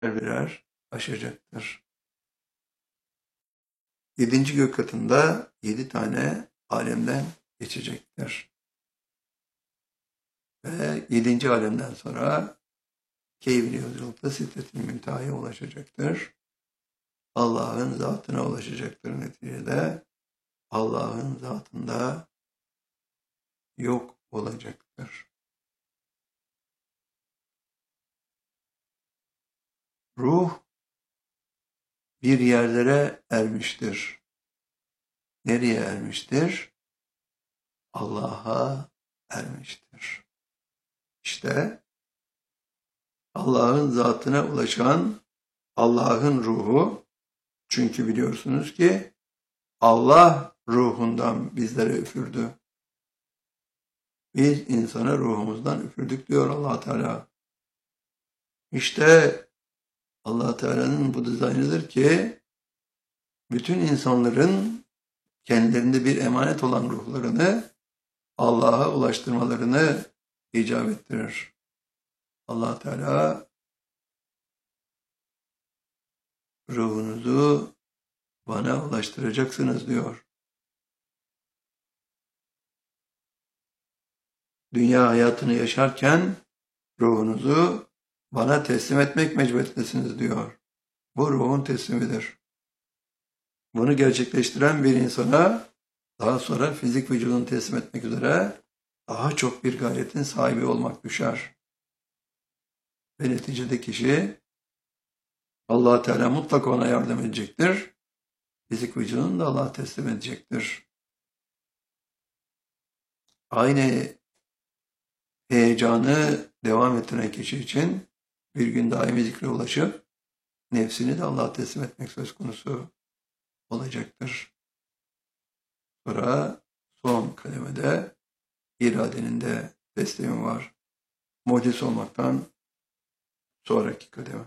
birer aşacaktır. 7. gök katında 7 tane alemden geçecektir. Ve 7. alemden sonra keyfini yolculukta Sidret-i Münteha'ya ulaşacaktır. Allah'ın zatına ulaşacaktır neticede. Allah'ın zatında yok olacaktır. Ruh bir yerlere ermiştir. Nereye ermiştir? Allah'a ermiştir. İşte Allah'ın zatına ulaşan Allah'ın ruhu, çünkü biliyorsunuz ki Allah ruhundan bizlere üfürdü. Biz insana ruhumuzdan üfürdük diyor Allah Teala. İşte Allah Teala'nın bu dizaynıdır ki bütün insanların kendilerinde bir emanet olan ruhlarını Allah'a ulaştırmalarını icap ettirir. Allah Teala ruhunuzu bana ulaştıracaksınız diyor. Dünya hayatını yaşarken ruhunuzu bana teslim etmek mecburiyetindesiniz diyor. Bu ruhun teslimidir. Bunu gerçekleştiren bir insana daha sonra fizik vücudunu teslim etmek üzere daha çok bir gayretin sahibi olmak düşer. Ve neticede kişi Allah Teala mutlaka ona yardım edecektir. Fizik vücudunu da Allah'a teslim edecektir. Aynı heyecanı devam ettiren kişi için bir gün daimi zikre ulaşıp nefsini de Allah'a teslim etmek söz konusu olacaktır. Sonra son kademede iradenin de teslimi var. Mucize olmaktan sonraki kademe.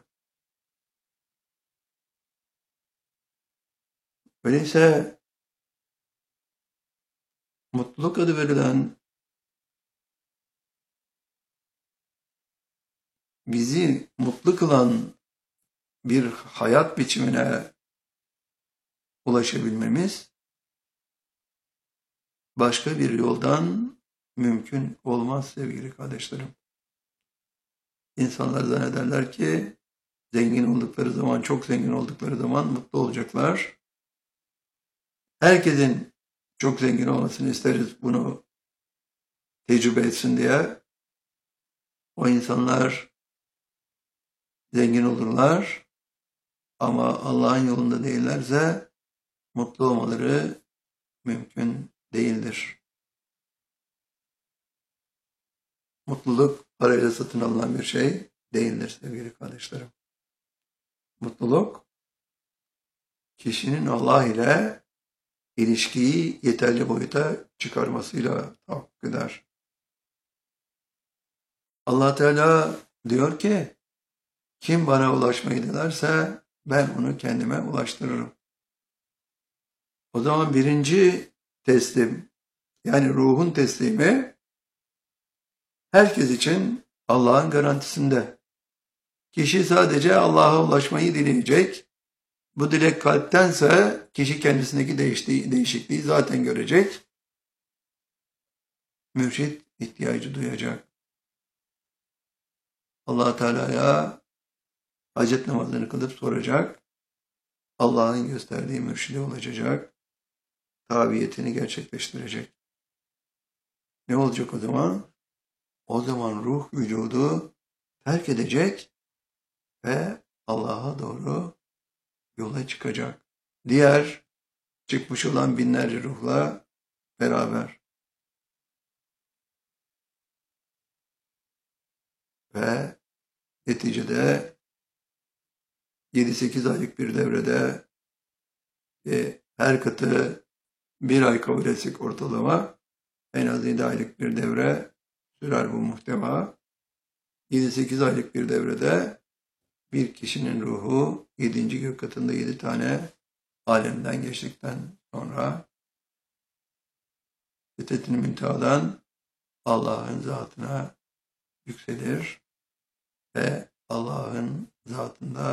Öyleyse mutluluk adı verilen bizi mutlu kılan bir hayat biçimine ulaşabilmemiz başka bir yoldan mümkün olmaz sevgili kardeşlerim. İnsanlar zannederler ki zengin oldukları zaman, çok zengin oldukları zaman mutlu olacaklar. Herkesin çok zengin olmasını isteriz, bunu tecrübe etsin diye. O insanlar zengin olurlar ama Allah'ın yolunda değillerse mutlu olmaları mümkün değildir. Mutluluk parayla satın alınan bir şey değildir sevgili kardeşlerim. Mutluluk kişinin Allah ile ilişkiyi yeterli boyuta çıkarmasıyla tahakkuk eder. Allah Teala diyor ki kim bana ulaşmayı dilerse ben onu kendime ulaştırırım. O zaman birinci teslim, yani ruhun teslimi herkes için Allah'ın garantisinde. Kişi sadece Allah'a ulaşmayı dileyecek. Bu dilek kalptense kişi kendisindeki değişikliği zaten görecek. Mürşit ihtiyacı duyacak. Allah Teala'ya hacet namazını kılıp soracak. Allah'ın gösterdiği mürşide ulaşacak. Tabiyetini gerçekleştirecek. Ne olacak o zaman? O zaman ruh vücudu terk edecek ve Allah'a doğru yola çıkacak. Diğer çıkmış olan binlerce ruhla beraber. Ve neticede 7-8 aylık bir devrede her katı bir ay kabul etsek ortalama en az 7 aylık bir devre sürer bu muhteva. 7-8 aylık bir devrede bir kişinin ruhu 7. gök katında 7 tane alemden geçtikten sonra Sidret-i Münteha'dan Allah'ın zatına yükselir ve Allah'ın zatında